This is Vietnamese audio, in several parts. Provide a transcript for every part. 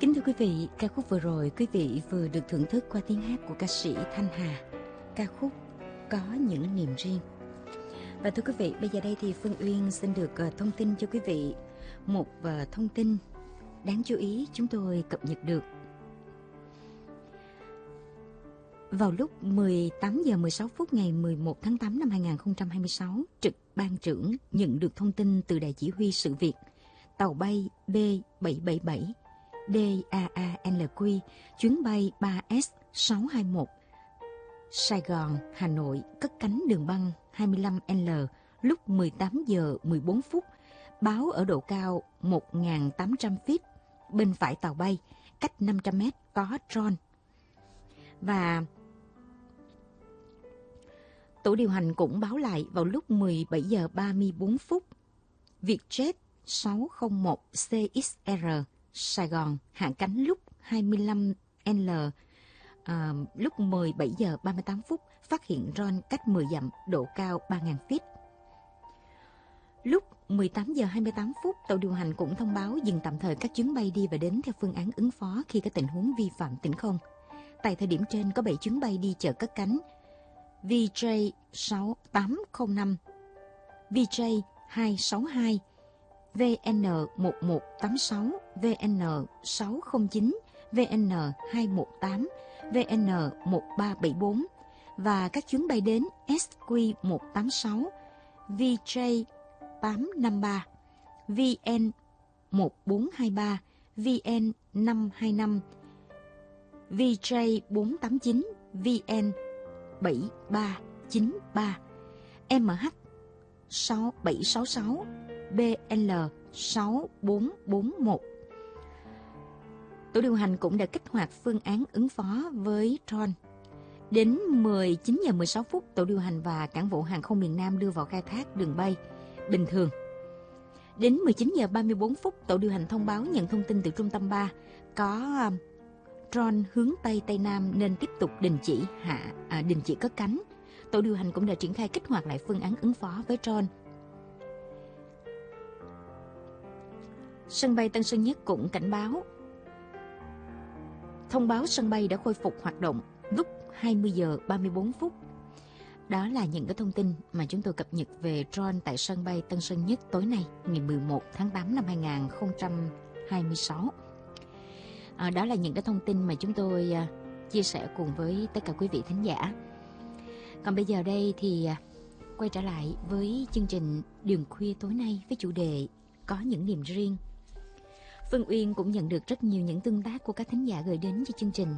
Kính thưa quý vị, ca khúc vừa rồi quý vị vừa được thưởng thức qua tiếng hát của ca sĩ Thanh Hà, ca khúc Có Những Niềm Riêng. Và thưa quý vị, bây giờ đây thì Phương Uyên xin được thông tin cho quý vị một thông tin đáng chú ý chúng tôi cập nhật được. Vào lúc 18 giờ 16 phút ngày 11 tháng 8 năm 2026, trực ban trưởng nhận được thông tin từ Đài Chỉ huy sự việc tàu bay B777 DAANLQ chuyến bay 3S621 Sài Gòn, Hà Nội cất cánh đường băng 25L lúc 18 giờ 14 phút, báo ở độ cao 1.800 feet, bên phải tàu bay, cách 500 mét có drone. Và tổ điều hành cũng báo lại vào lúc 17 giờ 34 phút, Vietjet 601 CXR Sài Gòn hạ cánh lúc 25L lúc 17 giờ 38 phút, phát hiện drone cách 10 dặm, độ cao 3.000 feet. Lúc 18 giờ 28 phút, tổ điều hành cũng thông báo dừng tạm thời các chuyến bay đi và đến theo phương án ứng phó khi có tình huống vi phạm tĩnh không. Tại thời điểm trên có 7 chuyến bay đi chở cất cánh: VJ 6805, VJ 262, VN1186, VN609, VN218, VN1374 và các chuyến bay đến SQ186, VJ853, VN1423, VN525, VJ489, VN7393, MH6766, BL6441. Tổ điều hành cũng đã kích hoạt phương án ứng phó với drone. Đến 19 giờ 16 phút, tổ điều hành và cảng vụ hàng không miền Nam đưa vào khai thác đường bay bình thường. Đến 19 giờ 34 phút, tổ điều hành thông báo nhận thông tin từ trung tâm 3 có drone hướng Tây Tây Nam nên tiếp tục đình chỉ cất cánh. Tổ điều hành cũng đã triển khai kích hoạt lại phương án ứng phó với drone. Sân bay Tân Sơn Nhất cũng cảnh báo, thông báo sân bay đã khôi phục hoạt động lúc 20 giờ 34 phút. Đó là những cái thông tin mà chúng tôi cập nhật về drone tại sân bay Tân Sơn Nhất tối nay, ngày 11 tháng 8 năm 2026. Đó là những cái thông tin mà chúng tôi chia sẻ cùng với tất cả quý vị thính giả. Còn bây giờ đây thì quay trở lại với chương trình Đường Khuya tối nay với chủ đề Có Những Niềm Riêng. Phương Uyên cũng nhận được rất nhiều những tương tác của các thính giả gửi đến cho chương trình.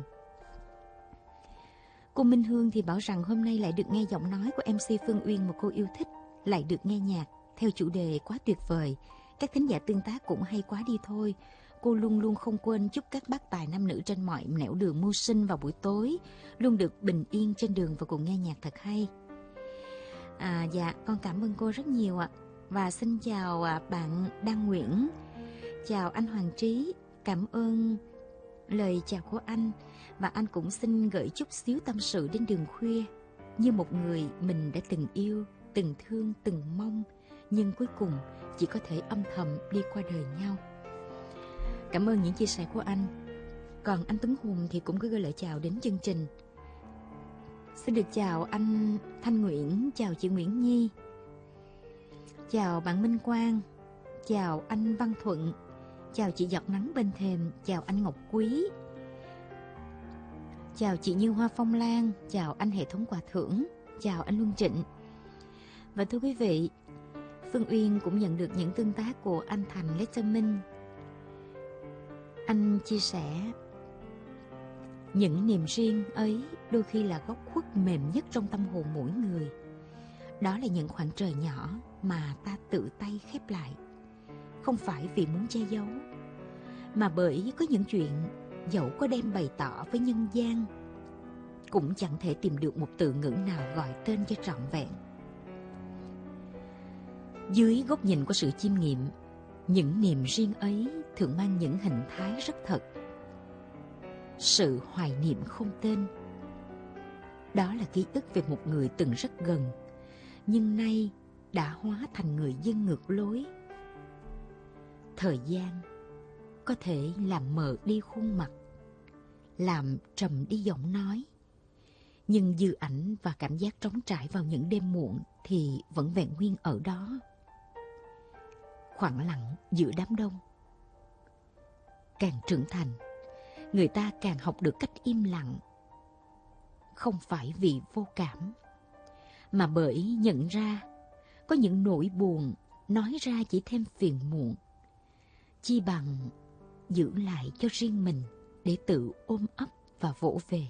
Cô Minh Hương thì bảo rằng hôm nay lại được nghe giọng nói của MC Phương Uyên mà cô yêu thích, lại được nghe nhạc theo chủ đề quá tuyệt vời. Các thính giả tương tác cũng hay quá đi thôi. Cô luôn luôn không quên chúc các bác tài nam nữ trên mọi nẻo đường mưu sinh vào buổi tối luôn được bình yên trên đường và cùng nghe nhạc thật hay. Dạ, con cảm ơn cô rất nhiều ạ. Và xin chào bạn Đăng Nguyễn, chào anh Hoàng Trí, cảm ơn lời chào của anh. Và anh cũng xin gửi chút xíu tâm sự đến đường khuya, như một người mình đã từng yêu, từng thương, từng mong, nhưng cuối cùng chỉ có thể âm thầm đi qua đời nhau. Cảm ơn những chia sẻ của anh. Còn anh Tuấn Hùng thì cũng có gửi lời chào đến chương trình. Xin được chào anh Thanh Nguyễn, chào chị Nguyễn Nhi, chào bạn Minh Quang, chào anh Văn Thuận, chào chị Giọt Nắng Bên Thềm, chào anh Ngọc Quý, chào chị Như Hoa Phong Lan, chào anh Hệ Thống Quà Thưởng, chào anh Luân Trịnh. Và thưa quý vị, Phương Uyên cũng nhận được những tương tác của anh Thành Letterman. Anh chia sẻ, những niềm riêng ấy đôi khi là góc khuất mềm nhất trong tâm hồn mỗi người. Đó là những khoảng trời nhỏ mà ta tự tay khép lại, không phải vì muốn che giấu, mà bởi có những chuyện dẫu có đem bày tỏ với nhân gian cũng chẳng thể tìm được một từ ngữ nào gọi tên cho trọn vẹn. Dưới góc nhìn của sự chiêm nghiệm, những niềm riêng ấy thường mang những hình thái rất thật. Sự hoài niệm không tên, đó là ký ức về một người từng rất gần, nhưng nay đã hóa thành người dân ngược lối. Thời gian có thể làm mờ đi khuôn mặt, làm trầm đi giọng nói. Nhưng dư ảnh và cảm giác trống trải vào những đêm muộn thì vẫn vẹn nguyên ở đó. Khoảng lặng giữa đám đông. Càng trưởng thành, người ta càng học được cách im lặng. Không phải vì vô cảm, mà bởi nhận ra có những nỗi buồn nói ra chỉ thêm phiền muộn. Chi bằng giữ lại cho riêng mình để tự ôm ấp và vỗ về.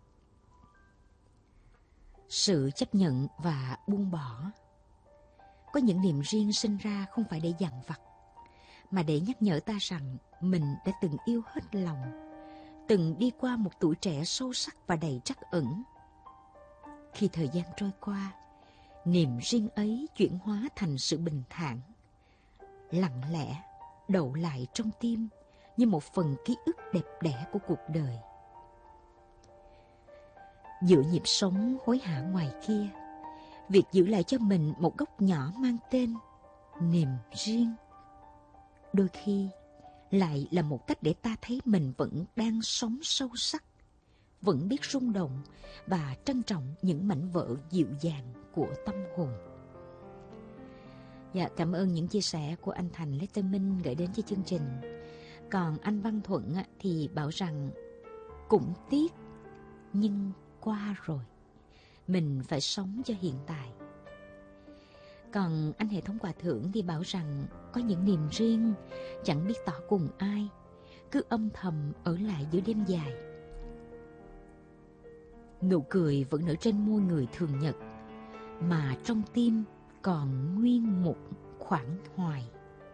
Sự chấp nhận và buông bỏ. Có những niềm riêng sinh ra không phải để dằn vặt, mà để nhắc nhở ta rằng mình đã từng yêu hết lòng, từng đi qua một tuổi trẻ sâu sắc và đầy trắc ẩn. Khi thời gian trôi qua, niềm riêng ấy chuyển hóa thành sự bình thản, lặng lẽ đậu lại trong tim như một phần ký ức đẹp đẽ của cuộc đời. Giữa nhịp sống hối hả ngoài kia, việc giữ lại cho mình một góc nhỏ mang tên niềm riêng đôi khi lại là một cách để ta thấy mình vẫn đang sống sâu sắc, vẫn biết rung động và trân trọng những mảnh vỡ dịu dàng của tâm hồn. Dạ, cảm ơn những chia sẻ của anh Thành Lê Minh gửi đến cho chương trình. Còn anh Văn Thuận thì bảo rằng cũng tiếc, nhưng qua rồi, mình phải sống cho hiện tại. Còn anh Hệ thống Quà Thưởng thì bảo rằng có những niềm riêng chẳng biết tỏ cùng ai, cứ âm thầm ở lại giữa đêm dài. Nụ cười vẫn nở trên môi người thường nhật, mà trong tim còn nguyên một khoảng hoài.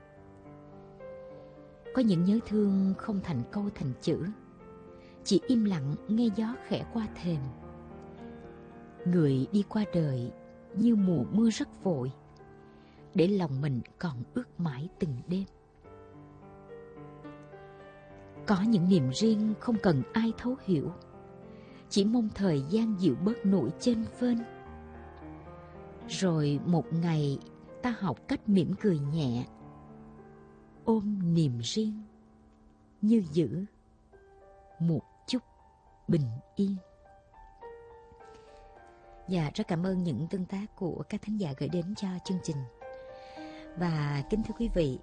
Có những nhớ thương không thành câu thành chữ, chỉ im lặng nghe gió khẽ qua thềm. Người đi qua đời như mùa mưa rất vội, để lòng mình còn ước mãi từng đêm. Có những niềm riêng không cần ai thấu hiểu, chỉ mong thời gian dịu bớt nỗi chênh vênh. Rồi một ngày ta học cách mỉm cười nhẹ, ôm niềm riêng như giữ một chút bình yên. Dạ, rất cảm ơn những tương tác của các thính giả gửi đến cho chương trình. Và kính thưa quý vị,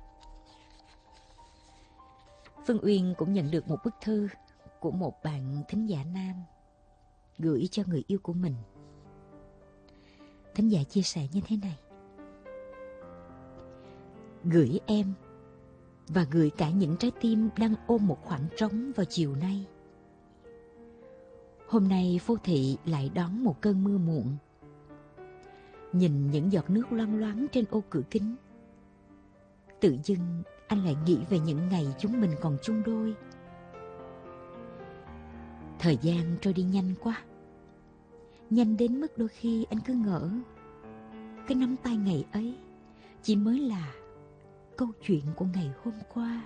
Phương Uyên cũng nhận được một bức thư của một bạn thính giả nam gửi cho người yêu của mình. Thính giả chia sẻ như thế này: gửi em và gửi cả những trái tim đang ôm một khoảng trống vào chiều nay. Hôm nay phố thị lại đón một cơn mưa muộn. Nhìn những giọt nước loang loáng trên ô cửa kính, tự dưng anh lại nghĩ về những ngày chúng mình còn chung đôi. Thời gian trôi đi nhanh quá, nhanh đến mức đôi khi anh cứ ngỡ cái nắm tay ngày ấy chỉ mới là câu chuyện của ngày hôm qua.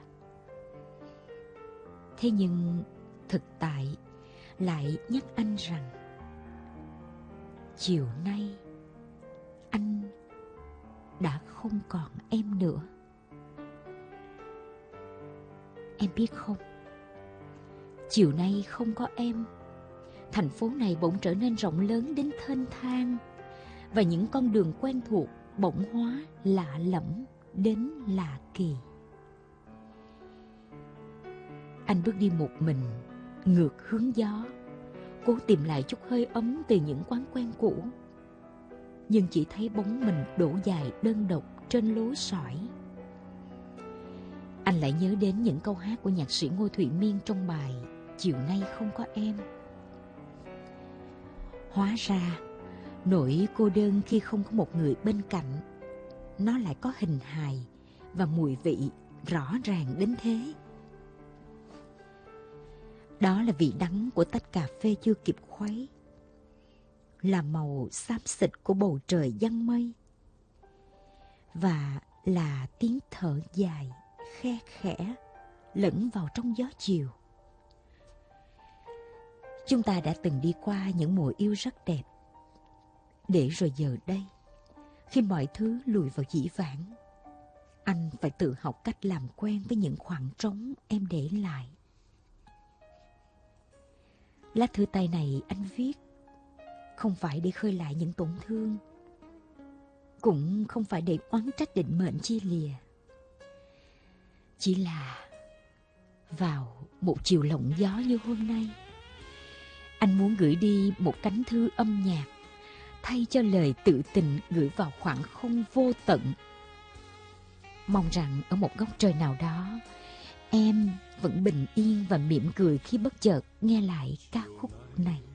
Thế nhưng thực tại lại nhắc anh rằng chiều nay anh đã không còn em nữa. Em biết không, chiều nay không có em, thành phố này bỗng trở nên rộng lớn đến thênh thang, và những con đường quen thuộc bỗng hóa lạ lẫm đến lạ kỳ. Anh bước đi một mình, ngược hướng gió, cố tìm lại chút hơi ấm từ những quán quen cũ, nhưng chỉ thấy bóng mình đổ dài đơn độc trên lối sỏi. Anh lại nhớ đến những câu hát của nhạc sĩ Ngô Thụy Miên trong bài Chiều nay không có em. Hóa ra nỗi cô đơn khi không có một người bên cạnh, nó lại có hình hài và mùi vị rõ ràng đến thế. Đó là vị đắng của tách cà phê chưa kịp khuấy, là màu xám xịt của bầu trời giăng mây, và là tiếng thở dài khe khẽ lẫn vào trong gió chiều. Chúng ta đã từng đi qua những mùa yêu rất đẹp, để rồi giờ đây, khi mọi thứ lùi vào dĩ vãng, Anh phải tự học cách làm quen với những khoảng trống em để lại. Lá thư tay này anh viết không phải để khơi lại những tổn thương, cũng không phải để oán trách định mệnh chia lìa. Chỉ là vào một chiều lộng gió như hôm nay, anh muốn gửi đi một cánh thư âm nhạc thay cho lời tự tình gửi vào khoảng không vô tận. Mong rằng ở một góc trời nào đó, em vẫn bình yên và mỉm cười khi bất chợt nghe lại ca khúc này.